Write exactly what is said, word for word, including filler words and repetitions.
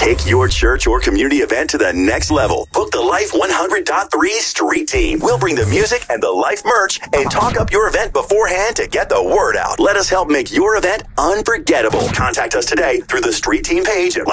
Take your church or community event to the next level. Book the Life one hundred point three Street Team. We'll bring the music and the Life merch and talk up your event beforehand to get the word out. Let us help make your event unforgettable. Contact us today through the Street Team page at